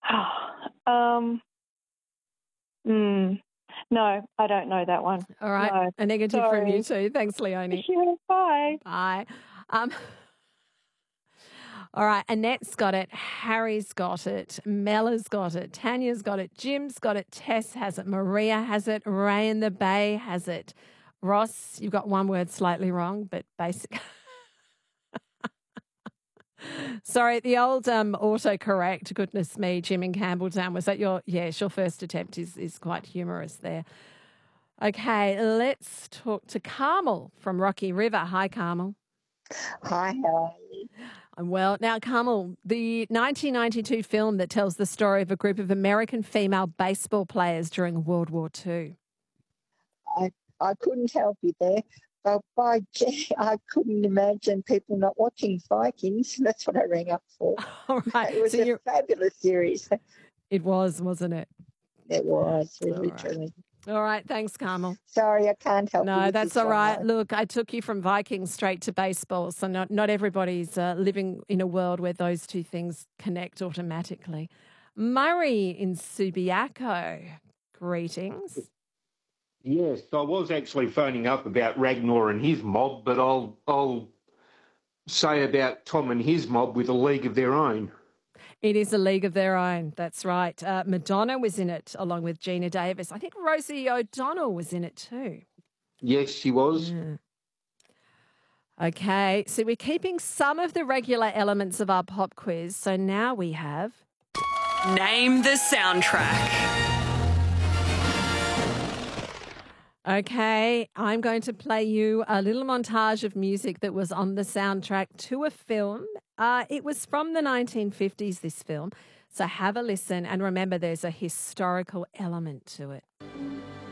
um, no, I don't know that one. All right. No. A negative from you Sorry. too. Thanks, Leonie. Bye. Bye. All right. Annette's got it. Harry's got it. Mella's got it. Tanya's got it. Jim's got it. Tess has it. Maria has it. Ray in the Bay has it. Ross, you've got one word slightly wrong, but basic. Sorry, the old autocorrect, goodness me, Jim in Campbelltown. Was that your, yes, your first attempt is quite humorous there. Okay, let's talk to Carmel from Rocky River. Hi, Carmel. Hi, how are you? I'm well. Now, Carmel, the 1992 film that tells the story of a group of American female baseball players during World War II. I couldn't help you there, but by gee, I couldn't imagine people not watching Vikings. That's what I rang up for. All right. It was a fabulous series. It was, wasn't it? It was, really, truly. All right. Thanks, Carmel. Sorry, I can't help you. No, with that's this all right. one, Look, I took you from Vikings straight to baseball, so not everybody's living in a world where those two things connect automatically. Murray in Subiaco, greetings. Yes, I was actually phoning up about Ragnar and his mob, but I'll say about Tom and his mob with A League of Their Own. It is A League of Their Own. That's right. Madonna was in it along with Gina Davis. I think Rosie O'Donnell was in it too. Yes, she was. Yeah. Okay, so we're keeping some of the regular elements of our pop quiz. So now we have... Name the soundtrack. Okay, I'm going to play you a little montage of music that was on the soundtrack to a film. It was from the 1950s, this film. So have a listen and remember there's a historical element to it.